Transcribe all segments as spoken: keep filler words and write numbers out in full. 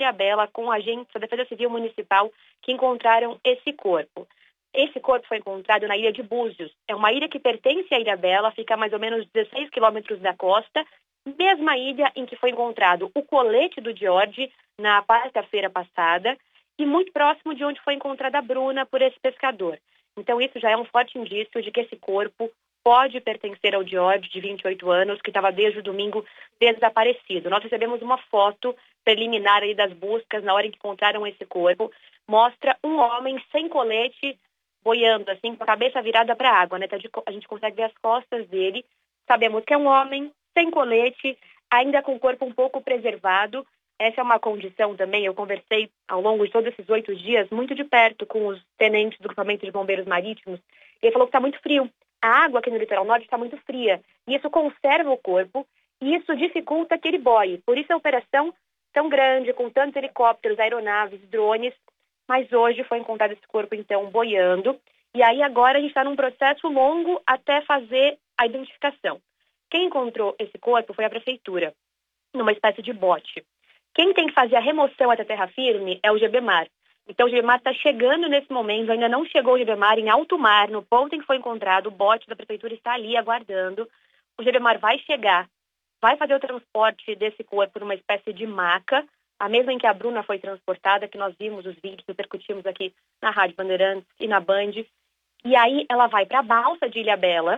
Ilhabela com agentes da Defesa Civil Municipal que encontraram esse corpo. Esse corpo foi encontrado na ilha de Búzios. É uma ilha que pertence à Ilhabela, fica a mais ou menos dezesseis quilômetros da costa, mesma ilha em que foi encontrado o colete do George na quarta-feira passada e muito próximo de onde foi encontrada a Bruna por esse pescador. Então isso já é um forte indício de que esse corpo pode pertencer ao George, de vinte e oito anos, que estava desde o domingo desaparecido. Nós recebemos uma foto preliminar aí das buscas na hora em que encontraram esse corpo. Mostra um homem sem colete, boiando, assim, com a cabeça virada para a água, né? A gente consegue ver as costas dele. Sabemos que é um homem sem colete, ainda com o corpo um pouco preservado. Essa é uma condição também. Eu conversei ao longo de todos esses oito dias muito de perto com os tenentes do grupamento de bombeiros marítimos. Ele falou que está muito frio. A água aqui no litoral norte está muito fria. E isso conserva o corpo e isso dificulta que ele boie. Por isso a operação tão grande, com tantos helicópteros, aeronaves, drones. Mas hoje foi encontrado esse corpo, então, boiando. E aí agora a gente está num processo longo até fazer a identificação. Quem encontrou esse corpo foi a prefeitura, numa espécie de bote. Quem tem que fazer a remoção até terra firme é o Gebemar. Então o Gebemar está chegando nesse momento, ainda não chegou o Gebemar em alto mar, no ponto em que foi encontrado, o bote da prefeitura está ali aguardando. O Gebemar vai chegar, vai fazer o transporte desse corpo numa espécie de maca, a mesma em que a Bruna foi transportada, que nós vimos os vídeos, repercutimos aqui na Rádio Bandeirantes e na Band. E aí ela vai para a balsa de Ilhabela,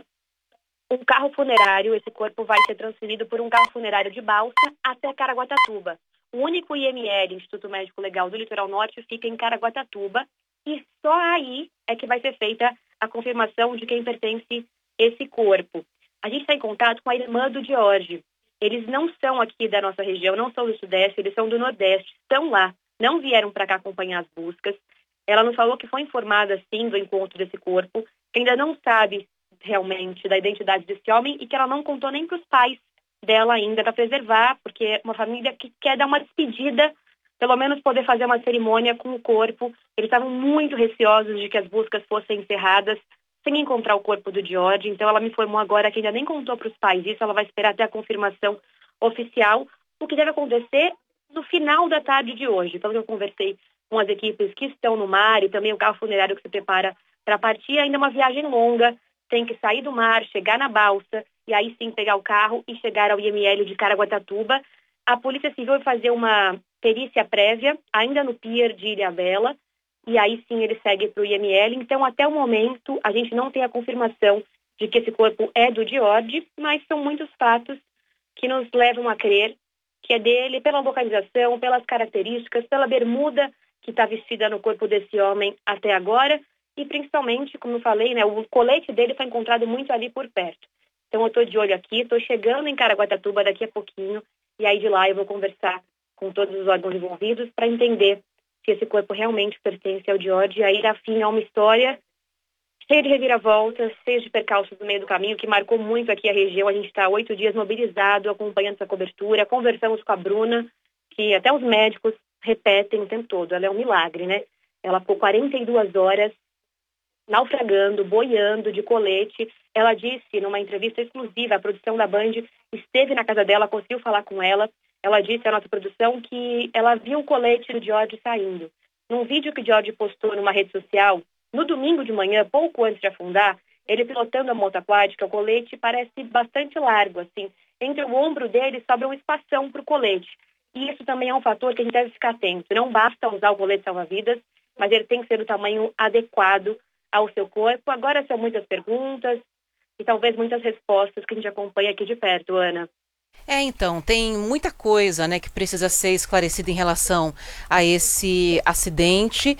um carro funerário, esse corpo vai ser transferido por um carro funerário de balsa até Caraguatatuba. O único I M L, Instituto Médico Legal do Litoral Norte, fica em Caraguatatuba e só aí é que vai ser feita a confirmação de quem pertence esse corpo. A gente está em contato com a irmã do George. Eles não são aqui da nossa região, não são do Sudeste, eles são do Nordeste, estão lá, não vieram para cá acompanhar as buscas. Ela nos falou que foi informada, sim, do encontro desse corpo, que ainda não sabe realmente da identidade desse homem e que ela não contou nem para os pais dela ainda para preservar, porque é uma família que quer dar uma despedida, pelo menos poder fazer uma cerimônia com o corpo. Eles estavam muito receosos de que as buscas fossem encerradas sem encontrar o corpo do George, então ela me informou agora que ainda nem contou para os pais isso, ela vai esperar até a confirmação oficial, o que deve acontecer no final da tarde de hoje. Então eu conversei com as equipes que estão no mar e também o carro funerário que se prepara para partir, ainda é uma viagem longa, tem que sair do mar, chegar na balsa e aí sim pegar o carro e chegar ao I M L de Caraguatatuba. A Polícia Civil vai fazer uma perícia prévia, ainda no pier de Ilhabela, e aí sim ele segue para o I M L. Então, até o momento, a gente não tem a confirmação de que esse corpo é do George, mas são muitos fatos que nos levam a crer que é dele, pela localização, pelas características, pela bermuda que está vestida no corpo desse homem até agora, e principalmente, como eu falei, né, o colete dele foi encontrado muito ali por perto. Então eu estou de olho aqui, estou chegando em Caraguatatuba daqui a pouquinho, e aí de lá eu vou conversar com todos os órgãos envolvidos para entender se esse corpo realmente pertence ao George, e aí dá fim a uma história cheia de reviravoltas, cheia de percalços no meio do caminho, que marcou muito aqui a região. A gente está oito dias mobilizado, acompanhando essa cobertura, conversamos com a Bruna, que até os médicos repetem o tempo todo, ela é um milagre, né? Ela ficou quarenta e duas horas naufragando, boiando de colete. Ela disse numa entrevista exclusiva, a produção da Band esteve na casa dela, conseguiu falar com ela. Ela disse à nossa produção que ela viu o colete do George saindo. Num vídeo que o George postou numa rede social, no domingo de manhã, pouco antes de afundar, ele pilotando a moto aquática, o colete parece bastante largo, assim. Entre o ombro dele sobra um espação para o colete. E isso também é um fator que a gente deve ficar atento. Não basta usar o colete salva-vidas, mas ele tem que ser do tamanho adequado ao seu corpo. Agora são muitas perguntas e talvez muitas respostas que a gente acompanha aqui de perto, Ana. É, então, tem muita coisa, né, que precisa ser esclarecida em relação a esse acidente,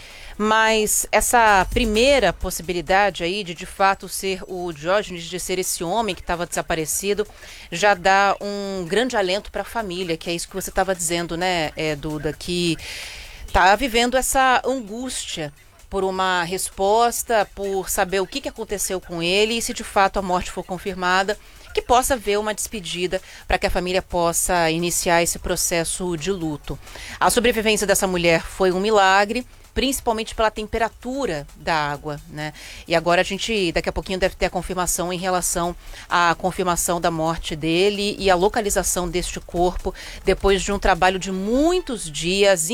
mas essa primeira possibilidade aí de de fato ser o Diógenes, de ser esse homem que estava desaparecido, já dá um grande alento para a família, que é isso que você estava dizendo, né, é, Duda, que está vivendo essa angústia por uma resposta, por saber o que, que aconteceu com ele e se de fato a morte for confirmada, que possa haver uma despedida para que a família possa iniciar esse processo de luto. A sobrevivência dessa mulher foi um milagre, principalmente pela temperatura da água, né? E agora a gente, daqui a pouquinho, deve ter a confirmação em relação à confirmação da morte dele e a localização deste corpo, depois de um trabalho de muitos dias